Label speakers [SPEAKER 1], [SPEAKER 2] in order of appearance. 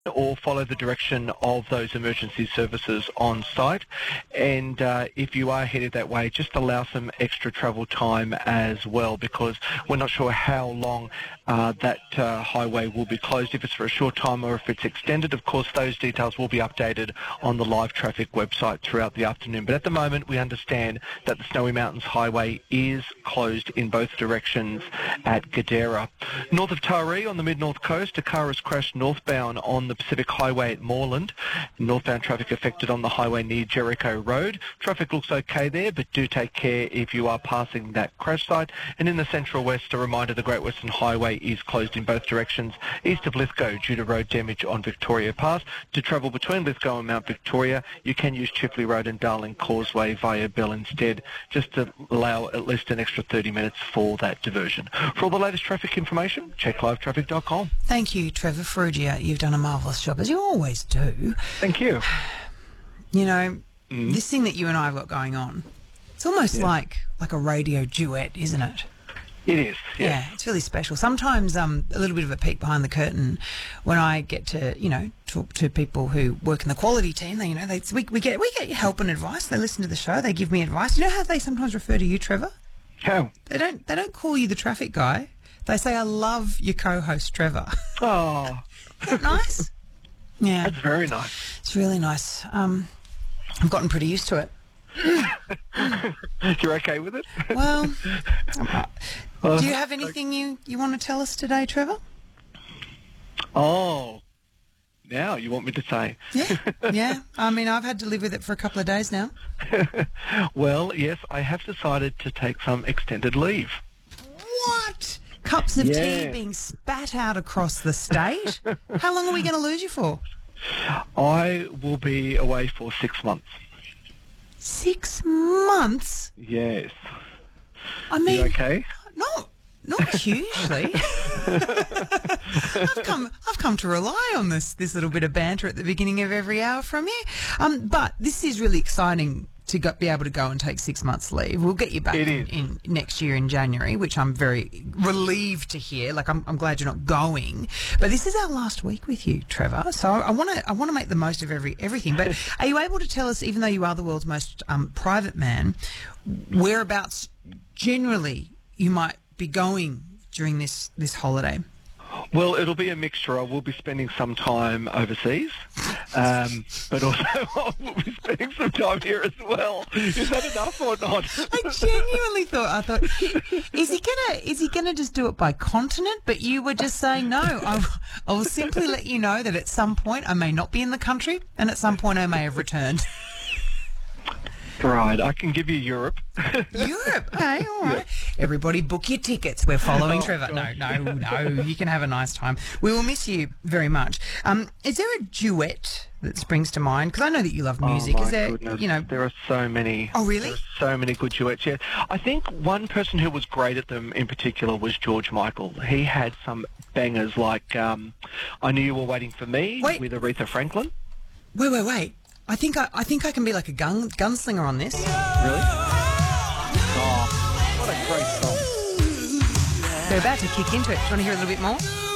[SPEAKER 1] or follow the direction of those emergency services on site. And if you are headed that way, just allow some extra travel time as well, because we're not sure how long that highway will be closed, if it's for a short time or if it's extended. Of course, those details will be updated on the live traffic website throughout the afternoon. But at the moment, we understand that the Snowy Mountains Highway is closed in both directions at Gadara. North of Taree on the mid-north coast, a car has crashed northbound on the Pacific Highway at Moreland. Northbound traffic affected on the highway near Jericho Road. Traffic looks okay there, but do take care if you are passing that crash site. And in the Central West, a reminder, the Great Western Highway is closed in both directions east of Lithgow due to road damage on Victoria Pass. To travel between Lithgow and Mount Victoria, you can use Chipley Road and Darling Causeway via Bell instead, just to allow at least an extra 30 minutes for that diversion. For all the latest traffic information, check livetraffic.com.
[SPEAKER 2] Thank you, Trevor Ferrugia. You've done a marvellous job, as you always do.
[SPEAKER 1] Thank you.
[SPEAKER 2] You know, this thing that you and I have got going on, it's almost like a radio duet, isn't it?
[SPEAKER 1] It is, yes.
[SPEAKER 2] Yeah, it's really special. Sometimes a little bit of a peek behind the curtain when I get to, talk to people who work in the quality team. We get help and advice. They listen to the show. They give me advice. You know how they sometimes refer to you, Trevor?
[SPEAKER 1] How?
[SPEAKER 2] They don't call you the traffic guy. They say, I love your co-host, Trevor.
[SPEAKER 1] Oh.
[SPEAKER 2] Is that nice? Yeah.
[SPEAKER 1] That's very nice.
[SPEAKER 2] It's really nice. I've gotten pretty used to it.
[SPEAKER 1] You're okay with it?
[SPEAKER 2] Well, do you have anything you want to tell us today, Trevor?
[SPEAKER 1] Oh, now you want me to say?
[SPEAKER 2] Yeah. I mean, I've had to live with it for a couple of days now.
[SPEAKER 1] Well, yes, I have decided to take some extended leave.
[SPEAKER 2] What? Cups of tea being spat out across the state? How long are we going to lose you for?
[SPEAKER 1] I will be away for 6 months.
[SPEAKER 2] 6 months?
[SPEAKER 1] Yes.
[SPEAKER 2] I mean,
[SPEAKER 1] you okay?
[SPEAKER 2] Not hugely. I've come to rely on this little bit of banter at the beginning of every hour from you. But this is really exciting to be able to go and take 6 months leave. We'll get you back in next year in January, which I'm very relieved to hear. Like, I'm glad you're not going. But this is our last week with you, Trevor. So I want to make the most of everything. But are you able to tell us, even though you are the world's most private man, whereabouts generally you might be going during this holiday?
[SPEAKER 1] Well, it'll be a mixture. I will be spending some time overseas, but also I will be spending some time here as well. Is that enough or not?
[SPEAKER 2] I genuinely thought, is he gonna just do it by continent? But you were just saying no. I will simply let you know that at some point I may not be in the country, and at some point I may have returned.
[SPEAKER 1] Right, I can give you Europe.
[SPEAKER 2] Europe? Okay, all right. Everybody book your tickets. We're following Trevor.
[SPEAKER 1] God.
[SPEAKER 2] No, you can have a nice time. We will miss you very much. Is there a duet that springs to mind? Because I know that you love music.
[SPEAKER 1] Oh, my
[SPEAKER 2] Is there,
[SPEAKER 1] goodness. There are so many.
[SPEAKER 2] Oh, really?
[SPEAKER 1] There are so many good duets, yeah. I think one person who was great at them in particular was George Michael. He had some bangers like I Knew You Were Waiting for Me with Aretha Franklin.
[SPEAKER 2] Wait. I think I can be like a gunslinger on this.
[SPEAKER 1] Really? Oh, what a great song.
[SPEAKER 2] They're about to kick into it. Do you want to hear a little bit more?